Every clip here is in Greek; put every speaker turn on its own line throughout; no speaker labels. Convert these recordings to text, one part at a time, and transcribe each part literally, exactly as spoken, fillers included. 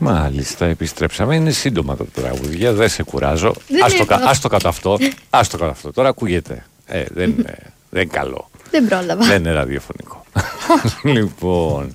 Μάλιστα, επιστρέψαμε. Είναι σύντομα τα τραγούδια, δεν σε κουράζω. Ας το, κα, ας το κάτω αυτό. Ας το κάτω αυτό. Τώρα ακούγεται. Ε, δεν, είναι, δεν είναι καλό.
Δεν πρόλαβα.
Δεν είναι ραδιοφωνικό. Λοιπόν,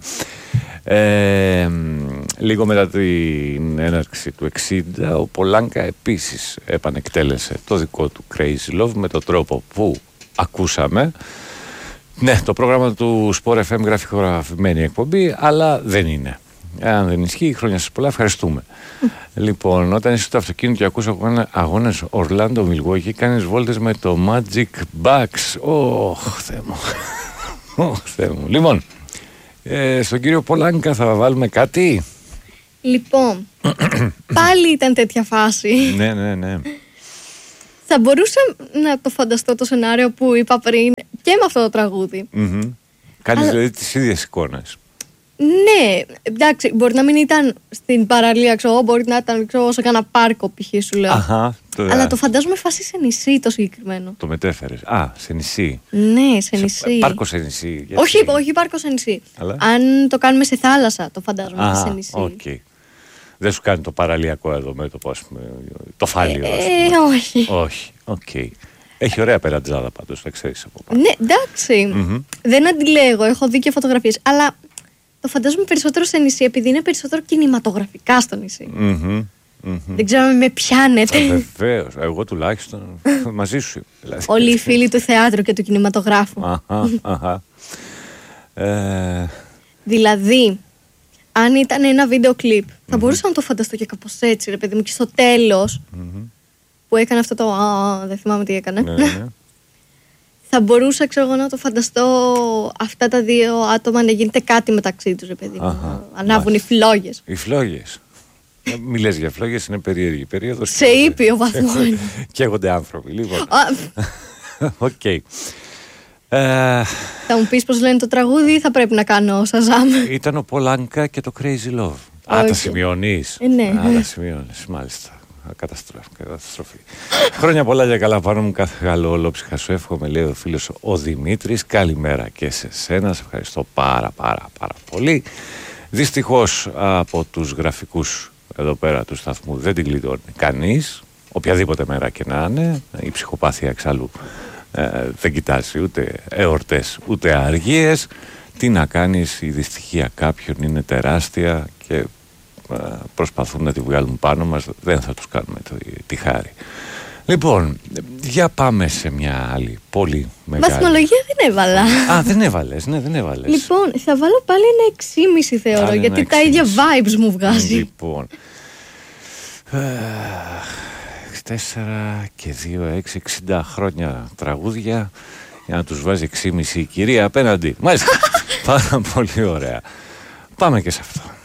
ε, λίγο μετά την έναρξη του εξήντα, ο Πολάνκα επίσης επανεκτέλεσε το δικό του Crazy Love με τον τρόπο που ακούσαμε. Ναι, το πρόγραμμα του Sport εφ εμ γράφει ηχογραφημένη εκπομπή, αλλά δεν είναι. Αν δεν ισχύει, χρόνια σας πολλά, ευχαριστούμε. Λοιπόν, όταν είσαι στο αυτοκίνητο και ακούς αγώνες Ορλάντο Μιλγουόκι, κάνεις βόλτες με το Magic Bucks. Ωχ, Θεέ μου. Ωχ, Θεέ μου. Λοιπόν, ε, στον κύριο Πολάνκα θα βάλουμε κάτι.
Λοιπόν, πάλι ήταν τέτοια φάση.
Ναι, ναι, ναι.
Θα μπορούσα να το φανταστώ το σενάριο που είπα πριν και με αυτό το τραγούδι.
Mm-hmm. Κάνεις
Αλλά...
δηλαδή τις ίδιες εικόνες.
Ναι, εντάξει, μπορεί να μην ήταν στην παραλία, ξέρω, μπορεί να ήταν ξέρω, σε κάνα πάρκο π.χ. σου λέω.
Αχα, το...
Αλλά το φαντάζομαι φάση σε νησί το συγκεκριμένο.
Το μετέφερες. Α, σε νησί.
Ναι, σε νησί.
Σε... Πάρκο σε νησί. Γιατί...
Όχι, όχι πάρκο σε νησί.
Αλλά...
Αν το κάνουμε σε θάλασσα, το φαντάζομαι
Α,
σε νησί.
Okay. Δεν σου κάνει το παραλιακό εδώ με το πώς, το φάλιο.
Ε, όχι.
Όχι, οκ. Okay. Έχει ωραία περατζάδα πάντως, θα ξέρεις από πάνω.
Ναι, εντάξει. Mm-hmm. Δεν αντιλέγω, έχω δει και φωτογραφίες. Αλλά το φαντάζομαι περισσότερο σε νησί, επειδή είναι περισσότερο κινηματογραφικά στο νησί.
Mm-hmm. Mm-hmm. Δεν
ξέρω αν με πιάνετε.
Βεβαίως, εγώ τουλάχιστον μαζί σου. Δηλαδή.
Όλοι οι φίλοι του θεάτρου και του κινηματογράφου.
Αχα, αχα. ε... Δηλαδή,
αν ήταν ένα βίντεο κλιπ, θα mm-hmm. μπορούσα να το φανταστώ και κάπως έτσι, ρε παιδί μου, και στο τέλος
mm-hmm.
που έκανε αυτό το α, δεν θυμάμαι τι έκανε.
Ναι, ναι.
Θα μπορούσα, ξέρω εγώ, να το φανταστώ αυτά τα δύο άτομα να γίνεται κάτι μεταξύ τους, ρε παιδί μου.
Αχα,
ανάβουν οι φλόγες.
Οι φλόγες. Μη λες για φλόγες, είναι περίεργη περίοδος.
Σε ήπιο βαθμό.
Καίγονται άνθρωποι, λοιπόν. Οκ. okay.
Ε... Θα μου πεις πως λένε το τραγούδι ή θα πρέπει να κάνω Σαζάμ?
Ήταν ο Πολάνκα και το Crazy Love. Α, okay. Τα σημειώνεις.
Ε, ναι.
Α, τα σημειώνεις, μάλιστα. Καταστροφή, καταστροφή. Χρόνια πολλά για καλά πάνω μου, κάθε καλό ολόψυχα σου εύχομαι, λέει ο φίλος ο Δημήτρης. Καλημέρα και σε σένα, σε ευχαριστώ πάρα πάρα πάρα πολύ. Δυστυχώς από τους γραφικούς εδώ πέρα του σταθμού δεν την γλιτώνει κανείς, οποιαδήποτε μέρα και να είναι. Η ψυχοπάθεια εξάλλου ε, δεν κοιτάζει ούτε εορτές ούτε αργίες. Τι να κάνεις, η δυστυχία κάποιων είναι τεράστια και προσπαθούν να τη βγάλουν πάνω μας, δεν θα τους κάνουμε τη, τη χάρη. Λοιπόν, για πάμε σε μια άλλη πολύ μεγάλη.
Βαθμολογία δεν έβαλα.
Α, δεν έβαλες, ναι, δεν έβαλες.
Λοιπόν, θα βάλω πάλι ένα έξι κόμμα πέντε θεωρώ, πάλι γιατί τα ίδια vibes μου βγάζει.
Λοιπόν, τέσσερα και δύο, έξι, εξήντα χρόνια τραγούδια για να τους βάζει έξι κόμμα πέντε η κυρία απέναντι. Μάλιστα, πάρα πολύ ωραία. Πάμε και σε αυτό.